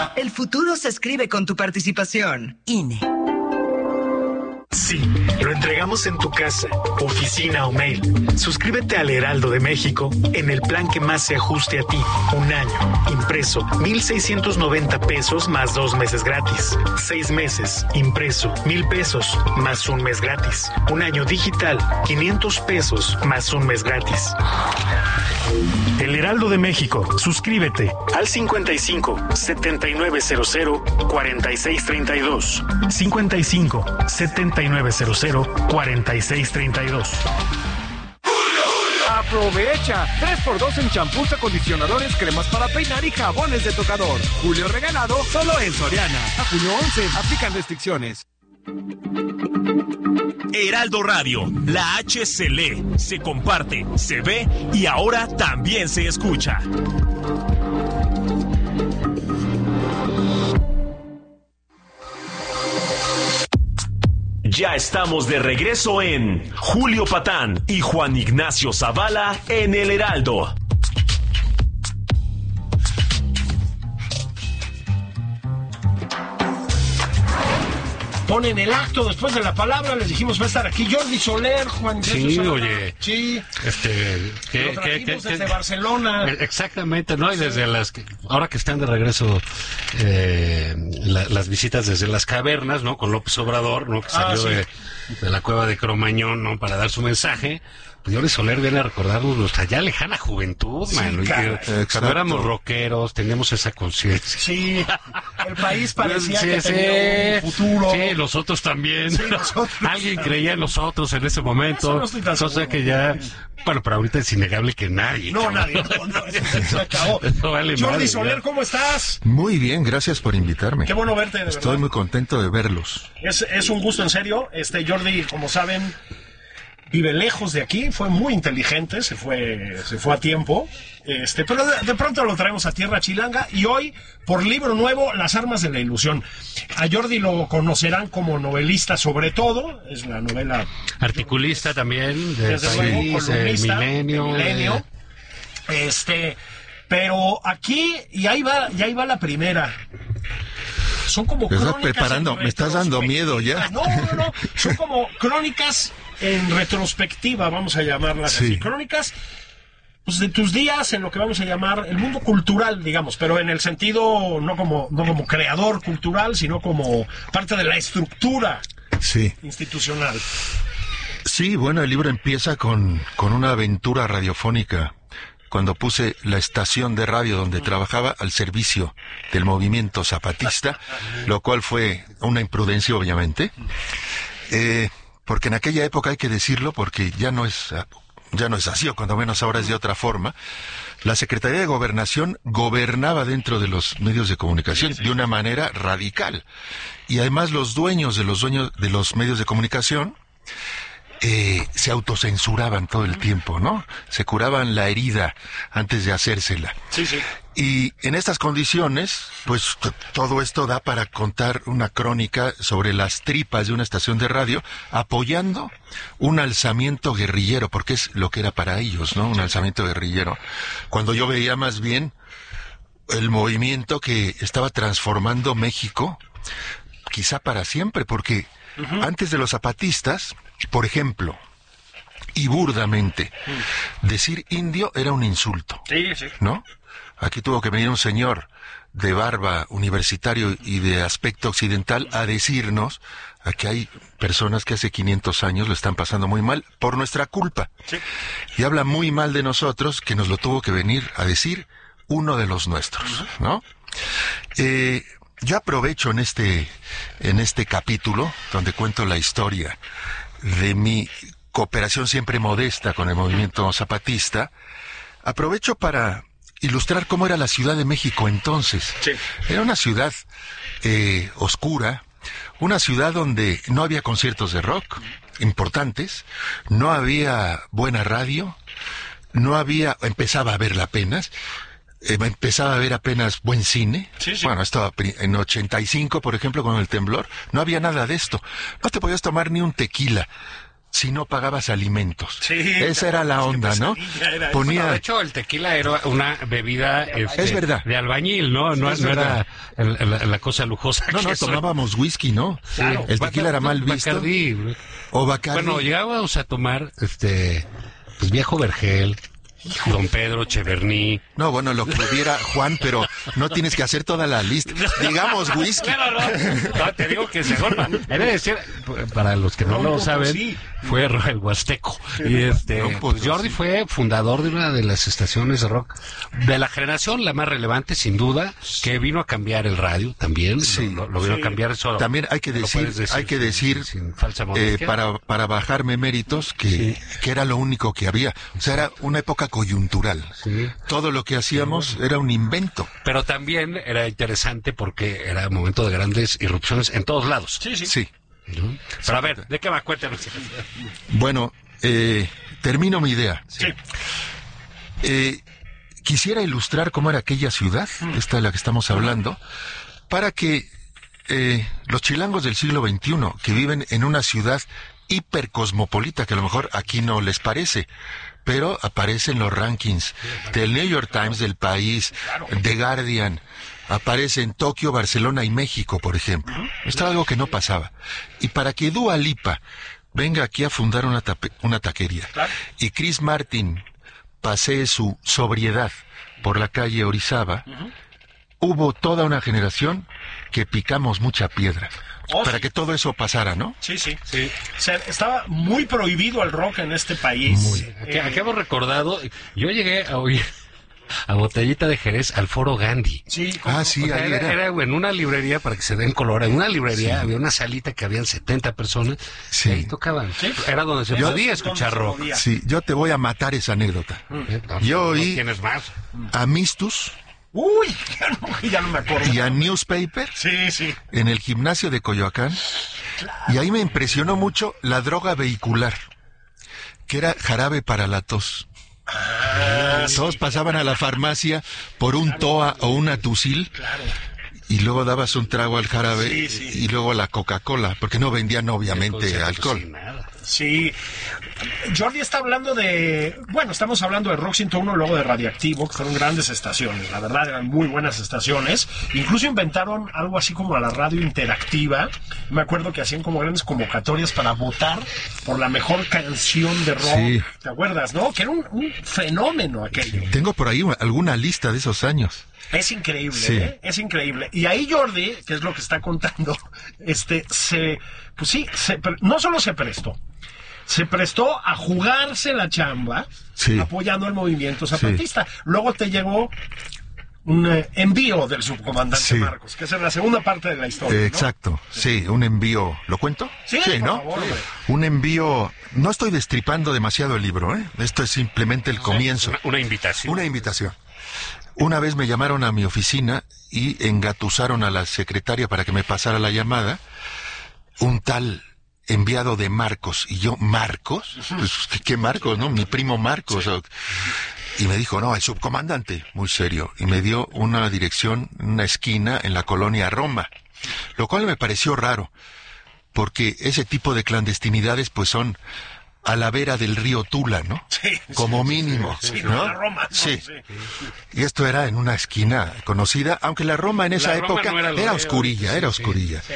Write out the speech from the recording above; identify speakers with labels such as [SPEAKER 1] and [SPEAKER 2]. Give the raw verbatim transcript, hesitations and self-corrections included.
[SPEAKER 1] El futuro se escribe con tu participación. I N E.
[SPEAKER 2] Sí, lo entregamos en tu casa, oficina o mail. Suscríbete al Heraldo de México en el plan que más se ajuste a ti. Un año, impreso, mil seiscientos noventa pesos más dos meses gratis. Seis meses, impreso, mil pesos más un mes gratis. Un año digital, quinientos pesos más un mes gratis. El Heraldo de México. Suscríbete al cincuenta y cinco, setenta y nueve cero cero, cuarenta y seis treinta y dos. cincuenta y cinco, setenta y nueve cero cero, cuarenta y seis treinta y dos.
[SPEAKER 3] ¡Aprovecha! tres por dos en champús, acondicionadores, cremas para peinar y jabones de tocador. Julio regalado solo en Soriana. A junio once, aplican restricciones.
[SPEAKER 4] Heraldo Radio, la H se lee, se comparte, se ve y ahora también se escucha. Ya estamos de regreso en Julio Patán y Juan Ignacio Zavala en el Heraldo.
[SPEAKER 5] Ponen el acto después de la palabra, les dijimos va a estar aquí Jordi Soler, Juan
[SPEAKER 6] Sí,
[SPEAKER 5] Soler.
[SPEAKER 6] oye.
[SPEAKER 5] Sí.
[SPEAKER 6] Este, que,
[SPEAKER 5] Lo
[SPEAKER 6] que,
[SPEAKER 5] trajimos
[SPEAKER 6] que,
[SPEAKER 5] desde
[SPEAKER 6] que,
[SPEAKER 5] Barcelona.
[SPEAKER 6] Exactamente, ¿no? Y desde las, ahora que están de regreso eh, la, las visitas desde las cavernas, ¿no? Con López Obrador, ¿no? Que salió
[SPEAKER 5] Ah, sí.
[SPEAKER 6] de, de la cueva de Cromañón, ¿no? Para dar su mensaje. Pues Jordi Soler viene a recordarnos nuestra ya lejana juventud,
[SPEAKER 5] Sí,
[SPEAKER 6] mano. Y
[SPEAKER 5] claro.
[SPEAKER 6] que cuando éramos rockeros, teníamos esa conciencia.
[SPEAKER 5] Sí, el país parecía
[SPEAKER 6] Sí,
[SPEAKER 5] que
[SPEAKER 6] sí,
[SPEAKER 5] tenía un futuro.
[SPEAKER 6] Sí, nosotros también.
[SPEAKER 5] Sí, nosotros
[SPEAKER 6] Alguien
[SPEAKER 5] también.
[SPEAKER 6] creía en nosotros en ese
[SPEAKER 5] Eso
[SPEAKER 6] momento.
[SPEAKER 5] no estoy tan
[SPEAKER 6] Cosa
[SPEAKER 5] seguro.
[SPEAKER 6] que ya, bueno, pero ahorita es innegable que nadie.
[SPEAKER 5] No,
[SPEAKER 6] cabrón.
[SPEAKER 5] nadie, no, no, eso se acabó.
[SPEAKER 6] Eso vale
[SPEAKER 5] Jordi
[SPEAKER 6] madre,
[SPEAKER 5] Soler,
[SPEAKER 6] ya.
[SPEAKER 5] ¿cómo estás?
[SPEAKER 7] Muy bien, gracias por invitarme.
[SPEAKER 5] Qué bueno verte, de
[SPEAKER 7] Estoy
[SPEAKER 5] verdad.
[SPEAKER 7] muy contento de verlos.
[SPEAKER 5] Es, es un gusto, en serio. Este Jordi, como saben, vive lejos de aquí, fue muy inteligente, se fue, se fue a tiempo, este, pero de, de pronto lo traemos a tierra chilanga y hoy, por libro nuevo, Las armas de la ilusión. A Jordi lo conocerán como novelista sobre todo, es la novela...
[SPEAKER 6] Articulista también, de
[SPEAKER 5] Desde luego,
[SPEAKER 6] País, el
[SPEAKER 5] columnista,
[SPEAKER 6] Milenio.
[SPEAKER 5] el Milenio. Este, pero aquí, y ahí va, y ahí va la primera. Son como
[SPEAKER 7] Me estás
[SPEAKER 5] crónicas
[SPEAKER 7] preparando,
[SPEAKER 5] en
[SPEAKER 7] me estás dando miedo ya.
[SPEAKER 5] No, no, no, son como crónicas en retrospectiva, vamos a llamarlas
[SPEAKER 7] Sí.
[SPEAKER 5] así. Crónicas, pues, de tus días en lo que vamos a llamar el mundo cultural, digamos, pero en el sentido no como, no como creador cultural, sino como parte de la estructura
[SPEAKER 7] Sí.
[SPEAKER 5] institucional.
[SPEAKER 7] Sí, bueno, el libro empieza con, con una aventura radiofónica. Cuando puse la estación de radio donde trabajaba al servicio del movimiento zapatista, lo cual fue una imprudencia, obviamente. Eh, porque en aquella época, hay que decirlo, porque ya no es, ya no es así, o cuando menos ahora es de otra forma, la Secretaría de Gobernación gobernaba dentro de los medios de comunicación de una manera radical. Y además los dueños de los dueños de los medios de comunicación Eh, se autocensuraban todo el tiempo, ¿no? Se curaban la herida antes de hacérsela.
[SPEAKER 5] Sí, sí.
[SPEAKER 7] Y en estas condiciones, pues t- todo esto da para contar una crónica sobre las tripas de una estación de radio, apoyando un alzamiento guerrillero, porque es lo que era para ellos, ¿no? Un alzamiento guerrillero. Cuando yo veía más bien el movimiento que estaba transformando México, quizá para siempre, porque uh-huh. antes de los zapatistas, por ejemplo, y burdamente, mm. decir indio era un insulto.
[SPEAKER 5] Sí, sí.
[SPEAKER 7] ¿No? Aquí tuvo que venir un señor de barba, universitario y de aspecto occidental a decirnos a que hay personas que hace quinientos años lo están pasando muy mal por nuestra culpa.
[SPEAKER 5] Sí.
[SPEAKER 7] Y habla muy mal de nosotros, que nos lo tuvo que venir a decir uno de los nuestros, uh-huh. ¿no? Eh... Yo aprovecho en este, en este capítulo, donde cuento la historia de mi cooperación siempre modesta con el movimiento zapatista, aprovecho para ilustrar cómo era la Ciudad de México entonces.
[SPEAKER 5] Sí.
[SPEAKER 7] Era una ciudad eh, oscura, una ciudad donde no había conciertos de rock importantes, no había buena radio, no había, empezaba a haberla apenas, Eh, empezaba a ver apenas buen cine.
[SPEAKER 5] Sí, sí.
[SPEAKER 7] Bueno, estaba en ochenta y cinco, por ejemplo, con el temblor, no había nada de esto. No te podías tomar ni un tequila si no pagabas alimentos.
[SPEAKER 5] Sí,
[SPEAKER 7] esa era la onda, ¿no?
[SPEAKER 5] Era
[SPEAKER 7] Ponía...
[SPEAKER 6] Bueno, de hecho, el tequila era una bebida este,
[SPEAKER 7] es verdad.
[SPEAKER 6] de albañil, ¿no? No,
[SPEAKER 7] es
[SPEAKER 6] no
[SPEAKER 7] verdad.
[SPEAKER 6] era el, el, la cosa lujosa.
[SPEAKER 7] No, no,
[SPEAKER 6] que
[SPEAKER 7] tomábamos whisky, ¿no?
[SPEAKER 6] Sí.
[SPEAKER 7] El tequila era mal visto.
[SPEAKER 6] Bacardí.
[SPEAKER 7] O Bacardi.
[SPEAKER 6] Bueno, llegábamos a tomar, este, pues viejo Vergel, Don Pedro, Cheverny.
[SPEAKER 7] No, bueno, lo que hubiera Juan, pero no tienes que hacer toda la lista. Digamos whisky.
[SPEAKER 6] No, no, no. No, te digo que se forma. He de decir, para los que no,
[SPEAKER 5] No,
[SPEAKER 6] lo
[SPEAKER 5] no,
[SPEAKER 6] saben,
[SPEAKER 5] sí.
[SPEAKER 6] fue el Huasteco. Y este,
[SPEAKER 7] No,
[SPEAKER 6] pues
[SPEAKER 7] pues,
[SPEAKER 6] Jordi
[SPEAKER 7] sí.
[SPEAKER 6] fue fundador de una de las estaciones de rock de la generación, la más relevante, sin duda, que vino a cambiar el radio también.
[SPEAKER 7] Sí.
[SPEAKER 6] Lo, lo vino
[SPEAKER 5] Sí.
[SPEAKER 6] a cambiar eso.
[SPEAKER 7] También hay que
[SPEAKER 6] lo
[SPEAKER 7] decir,
[SPEAKER 6] puedes
[SPEAKER 7] hay que
[SPEAKER 6] sin-
[SPEAKER 7] decir,
[SPEAKER 6] sin falsa
[SPEAKER 7] eh,
[SPEAKER 6] modestia.
[SPEAKER 7] para, para bajarme méritos, que, que era lo único que había. O sea, era una época coyuntural.
[SPEAKER 6] Sí.
[SPEAKER 7] Todo lo que hacíamos era un invento.
[SPEAKER 6] Pero también era interesante porque era un momento de grandes irrupciones en todos lados.
[SPEAKER 5] Sí, sí.
[SPEAKER 7] Sí.
[SPEAKER 6] ¿no? Pero a ver, ¿de qué va? Cuéntanos.
[SPEAKER 7] Bueno, eh, termino mi idea.
[SPEAKER 5] Sí.
[SPEAKER 7] Eh, quisiera ilustrar cómo era aquella ciudad, esta de la que estamos hablando, para que eh, los chilangos del siglo veintiuno, que viven en una ciudad hipercosmopolita, que a lo mejor aquí no les parece, pero aparece en los rankings del New York Times, del País, The Guardian, aparece en Tokio, Barcelona y México, por ejemplo. Esto es algo que no pasaba. Y para que Dua Lipa venga aquí a fundar una, tape- una taquería,
[SPEAKER 5] Claro.
[SPEAKER 7] y Chris Martin pasee su sobriedad por la calle Orizaba, hubo toda una generación que picamos mucha piedra.
[SPEAKER 5] Oh,
[SPEAKER 7] para
[SPEAKER 5] sí.
[SPEAKER 7] que todo eso pasara, ¿no?
[SPEAKER 5] Sí, sí, sí. O sea, estaba muy prohibido el rock en este país.
[SPEAKER 7] Muy.
[SPEAKER 6] Aquí,
[SPEAKER 5] Eh,
[SPEAKER 6] aquí hemos recordado, yo llegué a oír a Botellita de Jerez al Foro Gandhi.
[SPEAKER 5] Sí,
[SPEAKER 7] Ah, sí,
[SPEAKER 6] O sea,
[SPEAKER 7] ahí
[SPEAKER 6] era,
[SPEAKER 7] era.
[SPEAKER 6] era en una librería, para que se den color, en una librería había una salita que habían setenta personas,
[SPEAKER 7] Sí.
[SPEAKER 6] y ahí tocaban.
[SPEAKER 5] Sí.
[SPEAKER 6] Era donde se
[SPEAKER 5] Yo-
[SPEAKER 6] podía escuchar
[SPEAKER 5] donde se
[SPEAKER 6] rock.
[SPEAKER 5] podía.
[SPEAKER 7] Sí, yo te voy a matar esa anécdota.
[SPEAKER 6] ¿Eh? No,
[SPEAKER 7] Yo
[SPEAKER 6] no
[SPEAKER 7] oí-
[SPEAKER 6] tienes más.
[SPEAKER 7] A Mistus
[SPEAKER 5] Uy, ya no, ya no me acuerdo.
[SPEAKER 7] y a Newspaper
[SPEAKER 5] Sí, sí.
[SPEAKER 7] en el gimnasio de Coyoacán, y ahí me impresionó mucho la droga vehicular, que era jarabe para la tos. Todos pasaban a la farmacia por un Toa o una Tusil, y luego dabas un trago al jarabe
[SPEAKER 5] Sí, sí.
[SPEAKER 7] y luego la Coca-Cola, porque no vendían obviamente
[SPEAKER 6] Entonces,
[SPEAKER 7] alcohol.
[SPEAKER 6] pues, sí, nada.
[SPEAKER 5] Sí. Jordi está hablando de... Bueno, estamos hablando de Rock ciento uno, luego de Radioactivo, que fueron grandes estaciones. La verdad, eran muy buenas estaciones. Incluso inventaron algo así como a la radio interactiva. Me acuerdo que hacían como grandes convocatorias para votar por la mejor canción de rock.
[SPEAKER 7] Sí.
[SPEAKER 5] ¿Te acuerdas, no? Que era un, un fenómeno aquello.
[SPEAKER 7] Tengo por ahí alguna lista de esos años.
[SPEAKER 5] Es increíble,
[SPEAKER 7] Sí.
[SPEAKER 5] ¿eh? Es increíble. Y ahí Jordi, que es lo que está contando, este, se, pues sí, se, pre- no solo se prestó, se prestó a jugarse la chamba,
[SPEAKER 7] Sí.
[SPEAKER 5] apoyando el movimiento zapatista. Luego te llegó un eh, envío del subcomandante
[SPEAKER 7] Sí.
[SPEAKER 5] Marcos, que es en la segunda parte de la historia,
[SPEAKER 7] Eh,
[SPEAKER 5] ¿no?
[SPEAKER 7] Exacto, sí, un envío. ¿Lo cuento?
[SPEAKER 5] Sí, por
[SPEAKER 7] ¿no?
[SPEAKER 5] favor, hombre.
[SPEAKER 7] Un envío. No estoy destripando demasiado el libro, ¿eh? Esto es simplemente el comienzo.
[SPEAKER 6] Una, una invitación.
[SPEAKER 7] Una invitación. Una vez me llamaron a mi oficina y engatusaron a la secretaria para que me pasara la llamada. Un tal enviado de Marcos. Y yo, ¿Marcos? Pues, ¿qué, qué Marcos, no? Mi primo Marcos. O- Y me dijo, no, el subcomandante, muy serio. Y me dio una dirección, una esquina en la colonia Roma. Lo cual me pareció raro, porque ese tipo de clandestinidades pues son a la vera del río Tula, ¿no?
[SPEAKER 5] Sí,
[SPEAKER 7] Como mínimo,
[SPEAKER 5] Sí,
[SPEAKER 7] ¿no?
[SPEAKER 5] la Roma, ¿no?
[SPEAKER 7] Sí.
[SPEAKER 5] Sí.
[SPEAKER 7] Y esto era en una esquina conocida, aunque la Roma en esa
[SPEAKER 6] La Roma
[SPEAKER 7] época
[SPEAKER 6] no era
[SPEAKER 7] era,
[SPEAKER 6] lo-
[SPEAKER 7] oscurilla, era
[SPEAKER 6] sí, sí.
[SPEAKER 7] oscurilla.